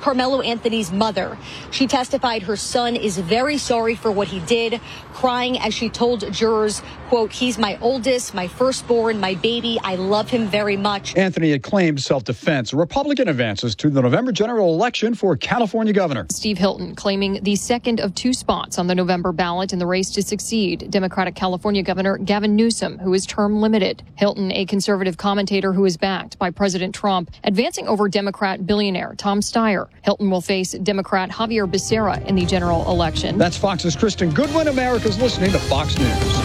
Carmelo Anthony's mother. She testified her son is very sorry for what he did, crying as she told jurors, quote, "He's my oldest, my firstborn, my baby. I love him very much." Anthony had claimed self-defense. Republican advances to the November general election for California governor. Steve Hilton claiming the second of two spots on the November ballot in the race to succeed Democratic California Governor Gavin Newsom, who is term limited. Hilton, a conservative commentator who is backed by President Trump, advancing over Democrat billionaire Tom Steyer. Hilton will face Democrat Javier Becerra in the general election. That's Fox's Kristen Goodwin. America's listening to Fox News.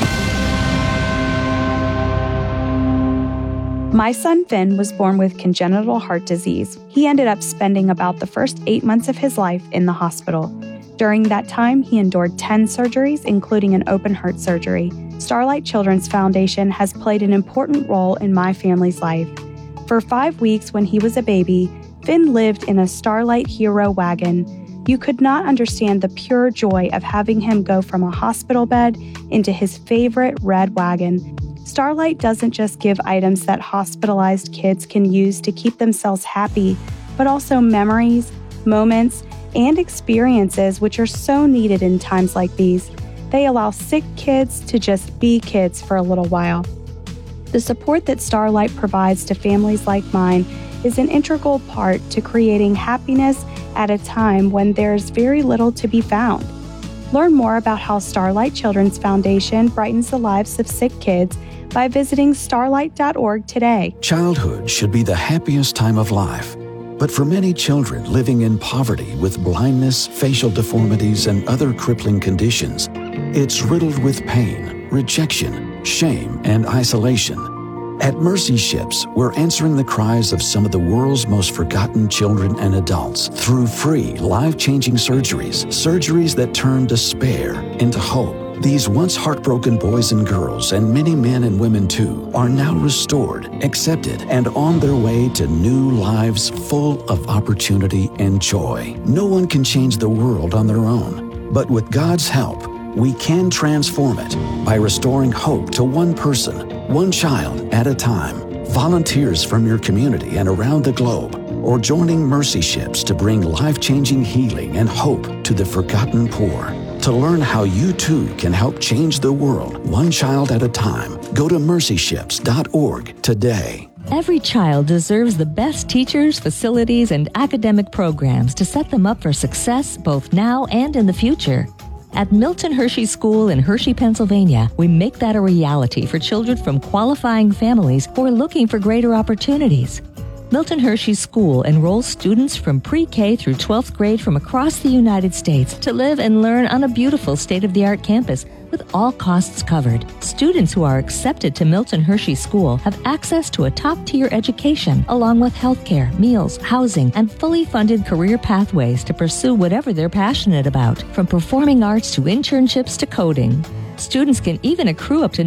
My son Finn was born with congenital heart disease. He ended up spending about the first 8 months of his life in the hospital. During that time, he endured 10 surgeries, including an open heart surgery. Starlight Children's Foundation has played an important role in my family's life. For 5 weeks when he was a baby, Finn lived in a Starlight Hero wagon. You could not understand the pure joy of having him go from a hospital bed into his favorite red wagon. Starlight doesn't just give items that hospitalized kids can use to keep themselves happy, but also memories, moments, and experiences which are so needed in times like these. They allow sick kids to just be kids for a little while. The support that Starlight provides to families like mine is an integral part to creating happiness at a time when there's very little to be found. Learn more about how Starlight Children's Foundation brightens the lives of sick kids by visiting starlight.org today. Childhood should be the happiest time of life. But for many children living in poverty with blindness, facial deformities, and other crippling conditions, it's riddled with pain, rejection, shame, and isolation. At Mercy Ships, we're answering the cries of some of the world's most forgotten children and adults through free, life-changing surgeries that turn despair into hope. These once heartbroken boys and girls, and many men and women too, are now restored, accepted, and on their way to new lives full of opportunity and joy. No one can change the world on their own, but with God's help, we can transform it by restoring hope to one person, one child at a time. Volunteers from your community and around the globe, or joining Mercy Ships to bring life-changing healing and hope to the forgotten poor. To learn how you too can help change the world, one child at a time, go to mercyships.org today. Every child deserves the best teachers, facilities, and academic programs to set them up for success both now and in the future. At Milton Hershey School in Hershey, Pennsylvania, we make that a reality for children from qualifying families who are looking for greater opportunities. Milton Hershey School enrolls students from pre-K through 12th grade from across the United States to live and learn on a beautiful state-of-the-art campus with all costs covered. Students who are accepted to Milton Hershey School have access to a top-tier education, along with healthcare, meals, housing, and fully funded career pathways to pursue whatever they're passionate about, from performing arts to internships to coding. Students can even accrue up to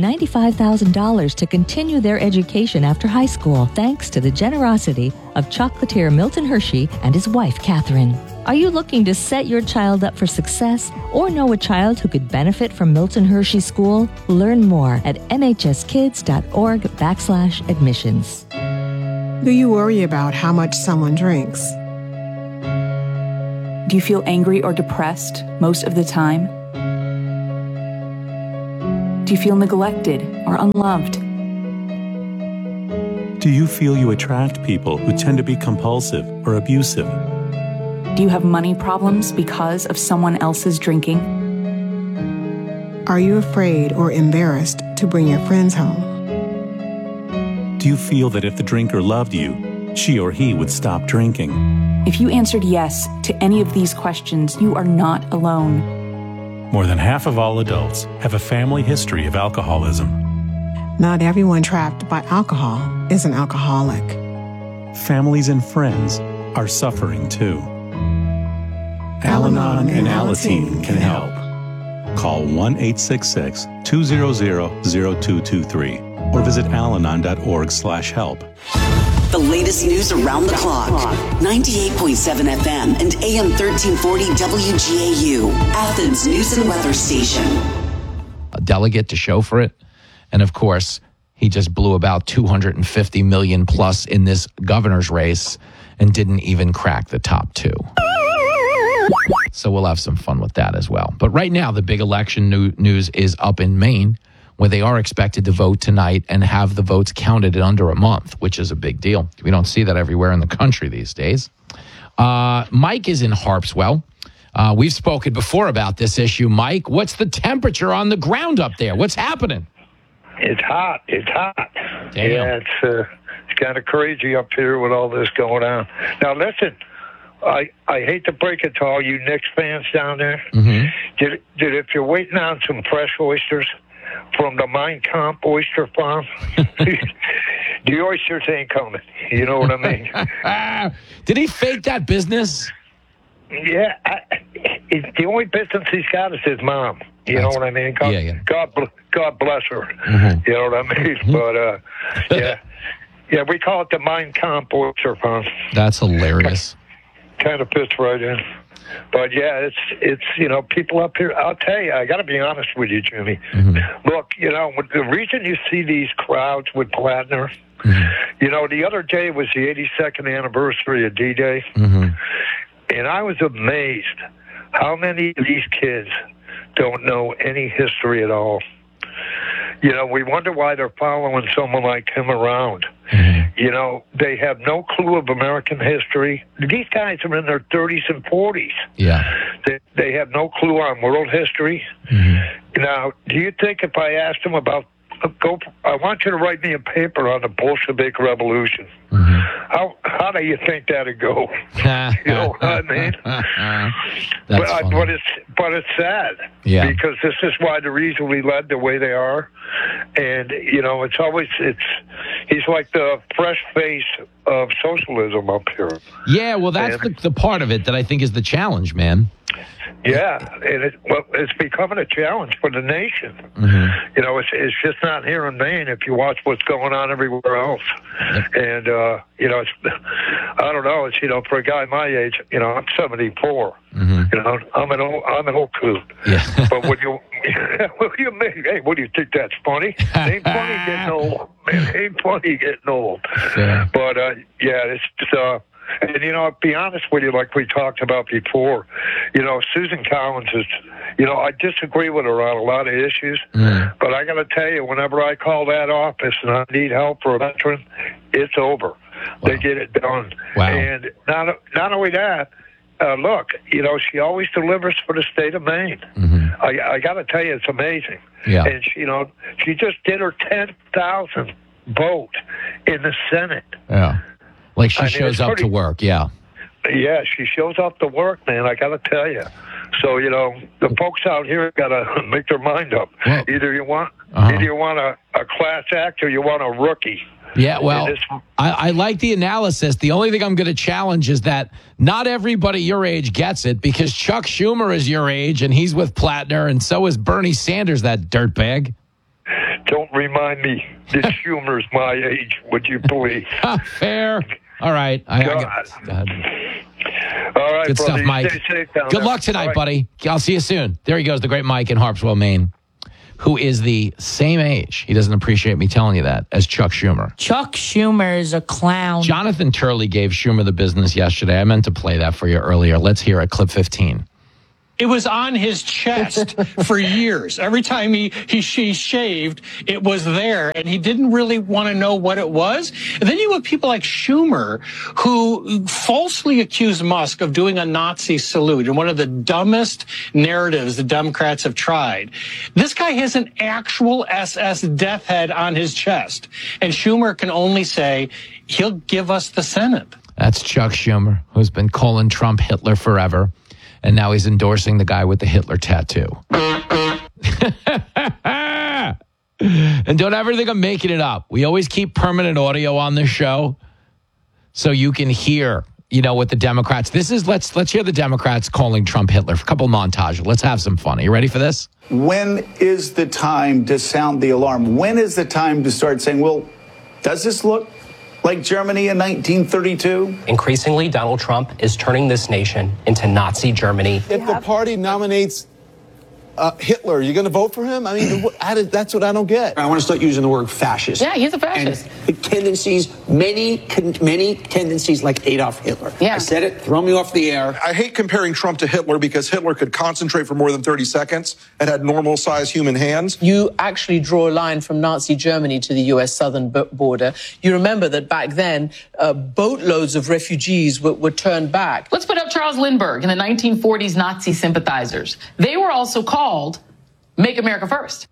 $95,000 to continue their education after high school, thanks to the generosity of chocolatier Milton Hershey and his wife, Catherine. Are you looking to set your child up for success or know a child who could benefit from Milton Hershey School? Learn more at mhskids.org/admissions. Do you worry about how much someone drinks? Do you feel angry or depressed most of the time? Do you feel neglected or unloved? Do you feel you attract people who tend to be compulsive or abusive? Do you have money problems because of someone else's drinking? Are you afraid or embarrassed to bring your friends home? Do you feel that if the drinker loved you, she or he would stop drinking? If you answered yes to any of these questions, you are not alone. More than half of all adults have a family history of alcoholism. Not everyone trapped by alcohol is an alcoholic. Families and friends are suffering too. Al-Anon and Alateen can help. Call 1-866-200-0223 or visit alanon.org/help. The latest news around the clock. 98.7 FM and AM 1340 WGAU, Athens News and Weather Station. A delegate to show for it. And of course, he just blew about $250 million plus in this governor's race. and didn't even crack the top 2. So we'll have some fun with that as well. But right now, the big election news is up in Maine, where they are expected to vote tonight and have the votes counted in under a month, which is a big deal. We don't see that everywhere in the country these days. Mike is in Harpswell. We've spoken before about this issue. Mike, what's the temperature on the ground up there? What's happening? It's hot. Damn. Yeah, it's kind of crazy up here with all this going on. Now, listen, I hate to break it to all you Knicks fans down there. Mm-hmm. Did if you're waiting on some fresh oysters from the Mein Kampf oyster farm, the oysters ain't coming. You know what I mean? Did he fake that business? Yeah. The only business he's got is his mom. You know what I mean? God bless her. Mm-hmm. You know what I mean? But, yeah, we call it the Mein Kampf oyster farm. That's hilarious. Kind of fits right in. But, yeah, it's people up here, I'll tell you, I got to be honest with you, Jimmy. Mm-hmm. Look, the reason you see these crowds with Plattner, the other day was the 82nd anniversary of D-Day, and I was amazed how many of these kids don't know any history at all. We wonder why they're following someone like him around. They have no clue of American history. These guys are in their 30s and 40s. Yeah. They have no clue on world history. Now, do you think if I asked them about, I want you to write me a paper on the Bolshevik Revolution. How do you think that'd go? You know what I mean? But it's sad. Yeah. Because this is why the reason we led the way they are. And, it's always, he's like the fresh face of socialism up here. Yeah, well, that's the part of it that I think is the challenge, man. Yeah, and it's becoming a challenge for the nation. It's just not here in Maine if you watch what's going on everywhere else. And, it's, I don't know, it's, for a guy my age, I'm 74. I'm an old coot. Yeah. But what do you think that's funny? Ain't funny getting old, man. Ain't funny getting old. Yeah. But, it's just, and, I'll be honest with you, like we talked about before, Susan Collins is, I disagree with her on a lot of issues, but I got to tell you, whenever I call that office and I need help for a veteran, it's over. Wow. They get it done. Wow. And not only that, look, she always delivers for the state of Maine. I got to tell you, it's amazing. Yeah. And, she just did her 10,000th vote in the Senate. Yeah. Like she shows up to work, yeah. Yeah, she shows up to work, man, I got to tell you. So, the folks out here got to make their mind up. Well, either you want a class act or you want a rookie. Yeah, well, I like the analysis. The only thing I'm going to challenge is that not everybody your age gets it, because Chuck Schumer is your age and he's with Plattner, and so is Bernie Sanders, that dirtbag. Don't remind me that Schumer's my age, would you please? Fair. All right. All right, good brother, stuff, Mike. Stay safe down Good there. luck tonight, buddy. I'll see you soon. There he goes, the great Mike in Harpswell, Maine, who is the same age, he doesn't appreciate me telling you that, as Chuck Schumer. Chuck Schumer is a clown. Jonathan Turley gave Schumer the business yesterday. I meant to play that for you earlier. Let's hear it, clip 15. It was on his chest for years. Every time she shaved, it was there, and he didn't really want to know what it was. And then you have people like Schumer, who falsely accused Musk of doing a Nazi salute, and one of the dumbest narratives the Democrats have tried. This guy has an actual SS death head on his chest, and Schumer can only say he'll give us the Senate. That's Chuck Schumer, who's been calling Trump Hitler forever. And now he's endorsing the guy with the Hitler tattoo. And don't ever think I'm making it up. We always keep permanent audio on this show so you can hear, what the Democrats. This is, let's hear the Democrats calling Trump Hitler. A couple montages. Let's have some fun. Are you ready for this? When is the time to sound the alarm? When is the time to start saying, well, does this look like Germany in 1932? Increasingly, Donald Trump is turning this nation into Nazi Germany. If the party nominates Hitler, are you going to vote for him? I mean, that's what I don't get. I want to start using the word fascist. Yeah, he's a fascist. And tendencies, many tendencies like Adolf Hitler. Yeah. I said it, throw me off the air. I hate comparing Trump to Hitler because Hitler could concentrate for more than 30 seconds and had normal-sized human hands. You actually draw a line from Nazi Germany to the U.S. southern border. You remember that back then, boatloads of refugees were turned back. Let's put up Charles Lindbergh and the 1940s Nazi sympathizers. They were also called Make America First.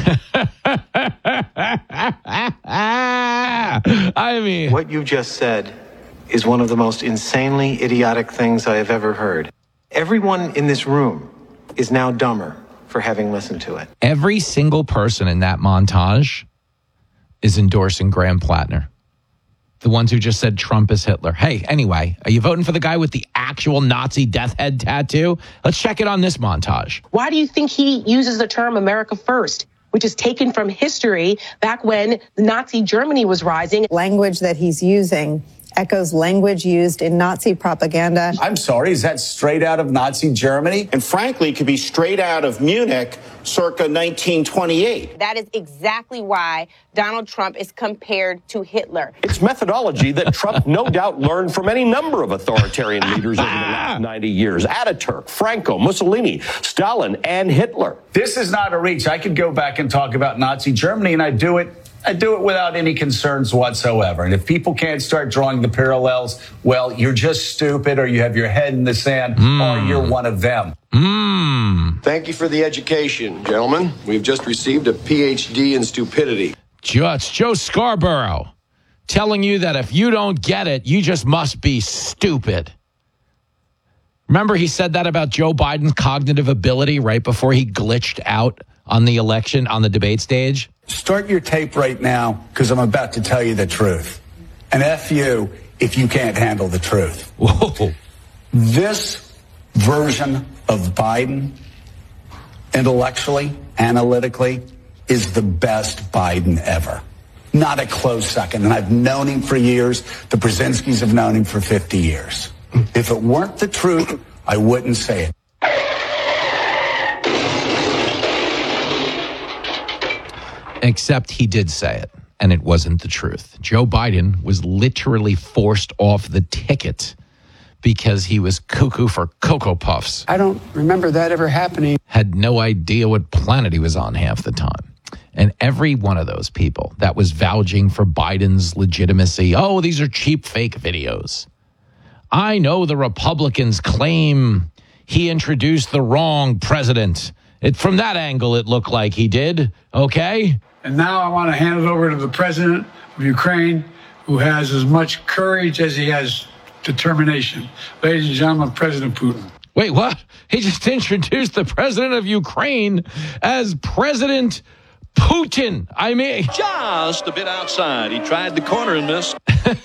I mean, what you just said is one of the most insanely idiotic things I have ever heard. Everyone in this room is now dumber for having listened to it. Every single person in that montage is endorsing Graham Plattner. The ones who just said Trump is Hitler. Hey, anyway, are you voting for the guy with the actual Nazi death head tattoo? Let's check it on this montage. Why do you think he uses the term America First, which is taken from history back when Nazi Germany was rising? Language that he's using echoes language used in Nazi propaganda. I'm sorry, is that straight out of Nazi Germany? And frankly, it could be straight out of Munich circa 1928. That is exactly why Donald Trump is compared to Hitler. It's methodology that Trump no doubt learned from any number of authoritarian leaders over the last 90 years. Ataturk, Franco, Mussolini, Stalin, and Hitler. This is not a reach. I could go back and talk about Nazi Germany, and I do it without any concerns whatsoever. And if people can't start drawing the parallels, well, you're just stupid, or you have your head in the sand, or you're one of them. Thank you for the education, gentlemen. We've just received a PhD in stupidity. It's Joe Scarborough telling you that if you don't get it, you just must be stupid. Remember he said that about Joe Biden's cognitive ability right before he glitched out on the election, on the debate stage? Start your tape right now, because I'm about to tell you the truth. And F you if you can't handle the truth. Whoa. This version of Biden, intellectually, analytically, is the best Biden ever. Not a close second. And I've known him for years. The Brzezinskis have known him for 50 years. If it weren't the truth, I wouldn't say it. Except he did say it, and it wasn't the truth. Joe Biden was literally forced off the ticket because he was cuckoo for Cocoa Puffs. I don't remember that ever happening. Had no idea what planet he was on half the time. And every one of those people that was vouching for Biden's legitimacy, oh, these are cheap fake videos. I know the Republicans claim he introduced the wrong president. From that angle, it looked like he did, okay? And now I want to hand it over to the president of Ukraine, who has as much courage as he has determination. Ladies and gentlemen, President Putin. Wait, what? He just introduced the president of Ukraine as President Putin. I mean, just a bit outside. He tried the corner and missed.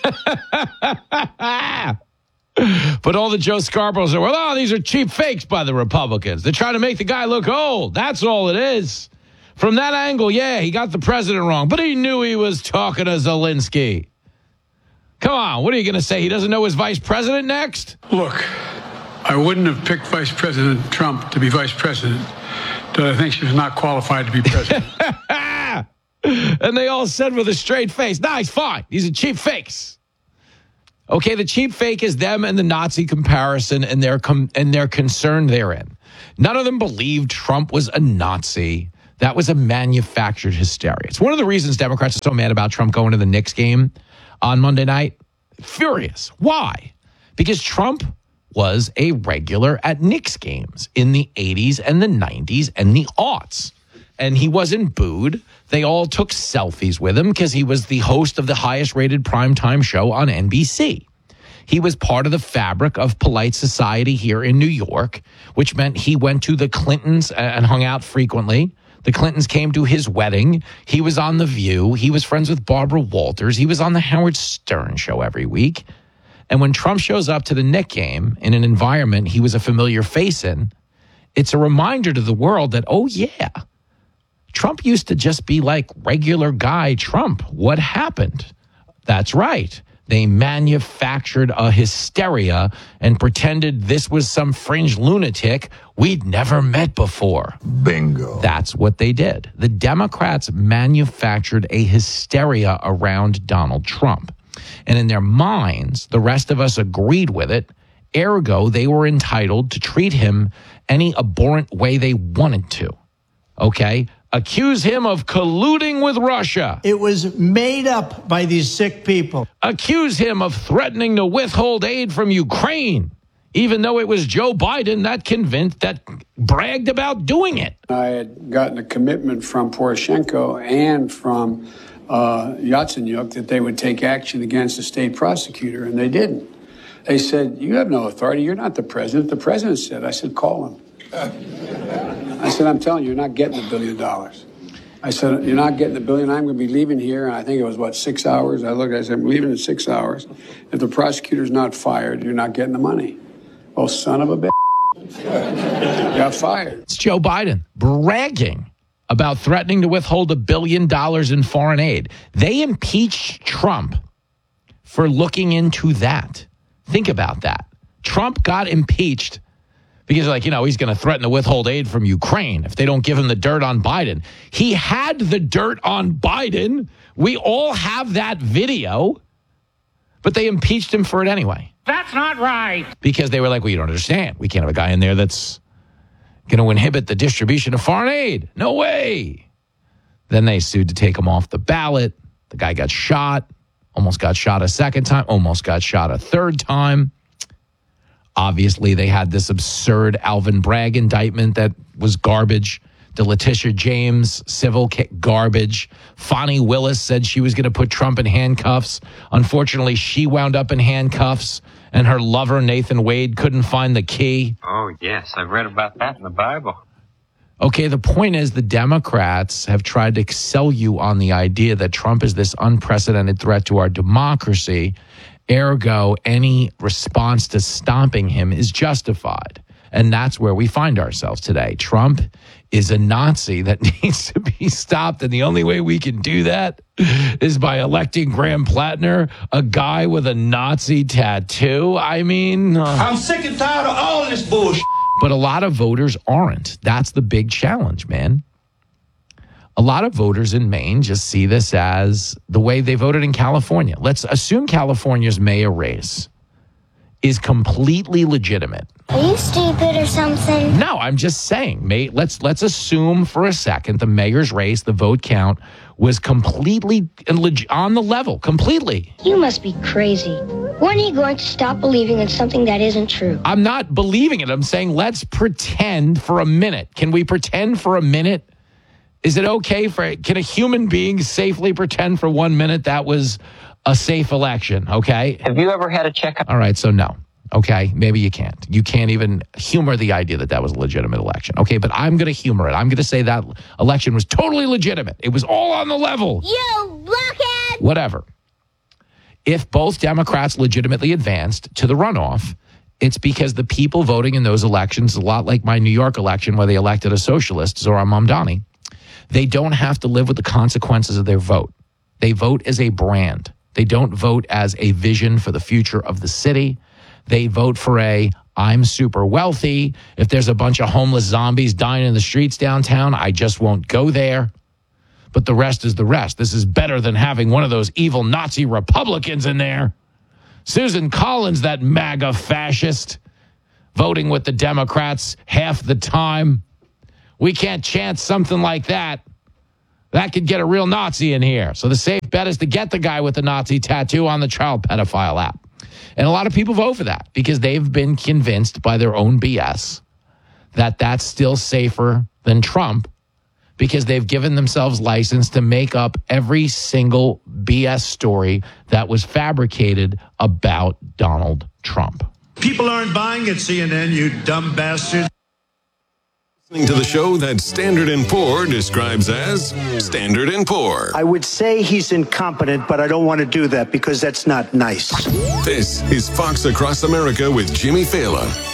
But all the Joe Scarboroughs are, well, these are cheap fakes by the Republicans. They're trying to make the guy look old. That's all it is. From that angle, yeah, he got the president wrong, but he knew he was talking to Zelensky. Come on, what are you going to say? He doesn't know his vice president next? Look, I wouldn't have picked Vice President Trump to be vice president, but I think she was not qualified to be president. And they all said with a straight face, nah, he's fine. These are cheap fakes. Okay, the cheap fake is them and the Nazi comparison and their concern therein. None of them believed Trump was a Nazi. That was a manufactured hysteria. It's one of the reasons Democrats are so mad about Trump going to the Knicks game on Monday night. Furious. Why? Because Trump was a regular at Knicks games in the 80s and the 90s and the aughts. And he wasn't booed. They all took selfies with him because he was the host of the highest rated primetime show on NBC. He was part of the fabric of polite society here in New York, which meant he went to the Clintons and hung out frequently. The Clintons came to his wedding. He was on The View. He was friends with Barbara Walters. He was on the Howard Stern show every week. And when Trump shows up to the Knicks game in an environment he was a familiar face in, it's a reminder to the world that, oh, yeah, Trump used to just be like regular guy Trump. What happened? That's right. They manufactured a hysteria and pretended this was some fringe lunatic we'd never met before. Bingo. That's what they did. The Democrats manufactured a hysteria around Donald Trump. And in their minds, the rest of us agreed with it. Ergo, they were entitled to treat him any abhorrent way they wanted to. Okay? Accuse him of colluding with Russia. It was made up by these sick people. Accuse him of threatening to withhold aid from Ukraine, even though it was Joe Biden that bragged about doing it. I had gotten a commitment from Poroshenko and from Yatsenyuk that they would take action against the state prosecutor, and they didn't. They said, you have no authority. You're not the president. The president said. I said, call him. I said, I'm telling you, you're not getting $1 billion. I said, you're not getting $1 billion. I'm going to be leaving here. And I think it was, 6 hours? I said, I'm leaving in 6 hours. If the prosecutor's not fired, you're not getting the money. Oh, son of a bitch. Got fired. It's Joe Biden bragging about threatening to withhold $1 billion in foreign aid. They impeached Trump for looking into that. Think about that. Trump got impeached because, he's going to threaten to withhold aid from Ukraine if they don't give him the dirt on Biden. He had the dirt on Biden. We all have that video, but they impeached him for it anyway. That's not right. Because they were like, well, you don't understand. We can't have a guy in there that's going to inhibit the distribution of foreign aid. No way. Then they sued to take him off the ballot. The guy got shot, almost got shot a second time, almost got shot a third time. Obviously, they had this absurd Alvin Bragg indictment that was garbage. The Letitia James civil garbage. Fani Willis said she was going to put Trump in handcuffs. Unfortunately, she wound up in handcuffs, and her lover, Nathan Wade, couldn't find the key. Oh, yes. I've read about that in the Bible. Okay, the point is the Democrats have tried to sell you on the idea that Trump is this unprecedented threat to our democracy. Ergo, any response to stomping him is justified. And that's where we find ourselves today. Trump is a Nazi that needs to be stopped. And the only way we can do that is by electing Graham Plattner, a guy with a Nazi tattoo. I'm sick and tired of all this bullshit. But a lot of voters aren't. That's the big challenge, man. A lot of voters in Maine just see this as the way they voted in California. Let's assume California's mayor race is completely legitimate. Are you stupid or something? No, I'm just saying. Let's assume for a second the mayor's race, the vote count, was completely on the level, completely. You must be crazy. When are you going to stop believing in something that isn't true? I'm not believing it. I'm saying let's pretend for a minute. Can we pretend for a minute? Is it okay can a human being safely pretend for 1 minute that was a safe election? Okay. Have you ever had a checkup? All right. So no. Okay. Maybe you can't. You can't even humor the idea that was a legitimate election. Okay. But I'm going to humor it. I'm going to say that election was totally legitimate. It was all on the level. You blockhead. Whatever. If both Democrats legitimately advanced to the runoff, it's because the people voting in those elections, a lot like my New York election where they elected a socialist, Zohran Mamdani, they don't have to live with the consequences of their vote. They vote as a brand. They don't vote as a vision for the future of the city. They vote for I'm super wealthy. If there's a bunch of homeless zombies dying in the streets downtown, I just won't go there. But the rest is the rest. This is better than having one of those evil Nazi Republicans in there. Susan Collins, that MAGA fascist, voting with the Democrats half the time. We can't chance something like that. That could get a real Nazi in here. So the safe bet is to get the guy with the Nazi tattoo on the child pedophile app. And a lot of people vote for that because they've been convinced by their own BS that that's still safer than Trump because they've given themselves license to make up every single BS story that was fabricated about Donald Trump. People aren't buying at CNN, you dumb bastards. Listening to the show that Standard & Poor describes as Standard & Poor. I would say he's incompetent, but I don't want to do that because that's not nice. This is Fox Across America with Jimmy Fallon.